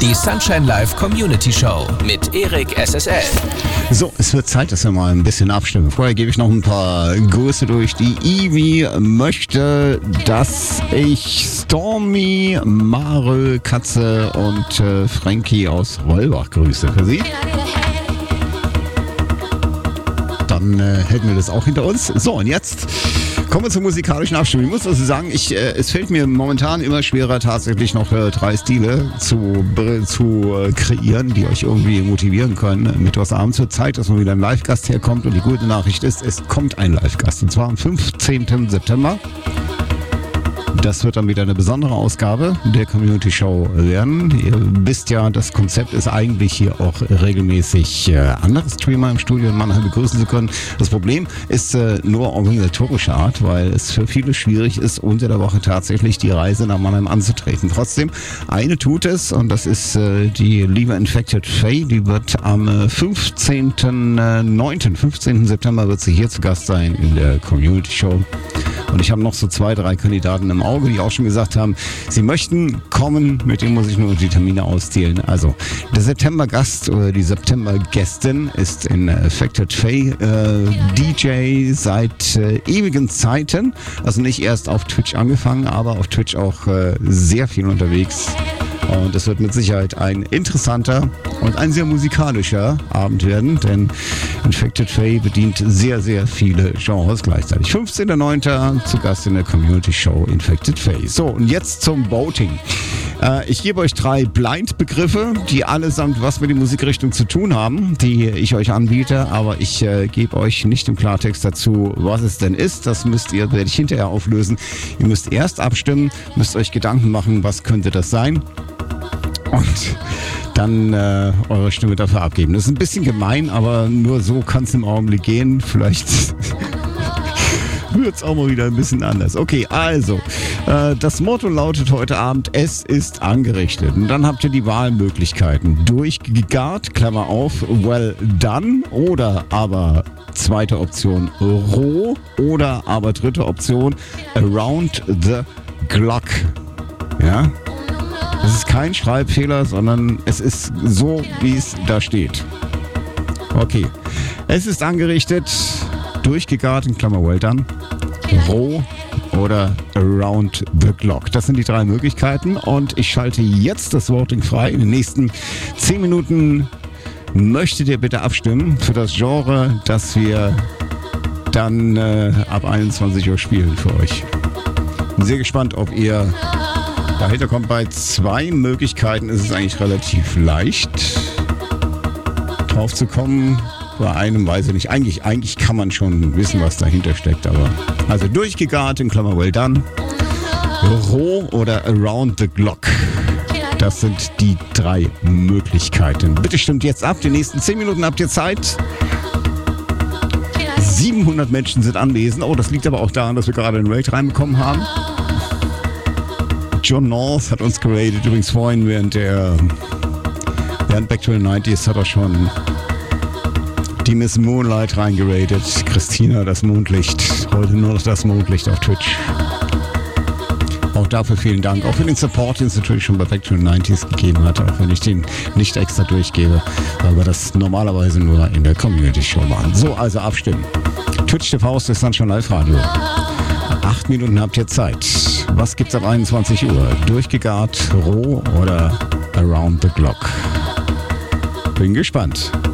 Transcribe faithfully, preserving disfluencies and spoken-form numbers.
Die Sunshine Live Community Show mit Erik S S L. So, es wird Zeit, dass wir mal ein bisschen abstimmen. Vorher gebe ich noch ein paar Grüße durch. Die Ivi möchte, dass ich Stormy, Mare, Katze und äh, Frankie aus Rollbach grüße für sie. Dann äh, hätten wir das auch hinter uns. So, und jetzt kommen wir zur musikalischen Abstimmung. Ich muss also sagen, ich, äh, es fällt mir momentan immer schwerer, tatsächlich noch äh, drei Stile zu, zu äh, kreieren, die euch irgendwie motivieren können. Mittwochsabend zur Zeit, dass mal wieder ein Live-Gast herkommt. Und die gute Nachricht ist, es kommt ein Live-Gast. Und zwar am fünfzehnten September. Das wird dann wieder eine besondere Ausgabe der Community Show werden. Ihr wisst ja, das Konzept ist eigentlich hier auch regelmäßig äh, andere Streamer im Studio in Mannheim begrüßen zu können. Das Problem ist äh, nur organisatorischer Art, weil es für viele schwierig ist, unter der Woche tatsächlich die Reise nach Mannheim anzutreten. Trotzdem, eine tut es und das ist äh, die liebe Infected Faye. Die wird am äh, fünfzehnten neunten fünfzehnten September wird sie hier zu Gast sein in der Community Show. Und ich habe noch so zwei, drei Kandidaten im Auge, die auch schon gesagt haben, sie möchten kommen, mit denen muss ich nur die Termine auszählen. Also, der September-Gast oder die September-Gästin ist in Affected Faye äh, D J seit äh, ewigen Zeiten. Also nicht erst auf Twitch angefangen, aber auf Twitch auch äh, sehr viel unterwegs. Und es wird mit Sicherheit ein interessanter und ein sehr musikalischer Abend werden, denn Infected Faye bedient sehr, sehr viele Genres gleichzeitig. fünfzehnten neunten zu Gast in der Community Show Infected Faye. So, und jetzt zum Voting. Äh, ich gebe euch drei Blind-Begriffe, die allesamt was mit der Musikrichtung zu tun haben, die ich euch anbiete, aber ich äh, gebe euch nicht im Klartext dazu, was es denn ist. Das müsst ihr, werde ich hinterher auflösen. Ihr müsst erst abstimmen, müsst euch Gedanken machen, was könnte das sein? Und dann äh, eure Stimme dafür abgeben. Das ist ein bisschen gemein, aber nur so kann es im Augenblick gehen. Vielleicht wird es auch mal wieder ein bisschen anders. Okay, also, äh, das Motto lautet heute Abend, es ist angerichtet. Und dann habt ihr die Wahlmöglichkeiten. Durchgegart, Klammer auf, well done oder aber zweite Option roh oder aber dritte Option around the clock. Ja? Das ist kein Schreibfehler, sondern es ist so, wie es da steht. Okay. Es ist angerichtet, durchgegart, in Klammer well done, roh oder around the clock. Das sind die drei Möglichkeiten und ich schalte jetzt das Voting frei. In den nächsten zehn Minuten möchtet ihr bitte abstimmen für das Genre, das wir dann äh, ab einundzwanzig Uhr spielen für euch. Bin sehr gespannt, ob ihr dahinter kommt. Bei zwei Möglichkeiten ist es eigentlich relativ leicht drauf zu kommen. Bei einem weiß ich nicht. Eigentlich, eigentlich kann man schon wissen, was dahinter steckt. Aber also durchgegart, in Klammer well done, roh oder around the clock. Das sind die drei Möglichkeiten. Bitte stimmt jetzt ab. Die nächsten zehn Minuten habt ihr Zeit. siebenhundert Menschen sind anwesend. Oh, das liegt aber auch daran, dass wir gerade einen Raid reinbekommen haben. John North hat uns geradet, übrigens vorhin während der während Back to the neunziger hat er schon die Miss Moonlight reingeradet. Christina, das Mondlicht. Heute nur noch das Mondlicht auf Twitch. Auch dafür vielen Dank. Auch für den Support, den es natürlich schon bei Back to the neunziger gegeben hat, auch wenn ich den nicht extra durchgebe, weil wir das normalerweise nur in der Community Show machen. So, also abstimmen. Twitch T V ist das dann schon Live-Radio. Acht Minuten habt ihr Zeit. Was gibt's ab einundzwanzig Uhr? Durchgegart, roh oder around the clock? Bin gespannt.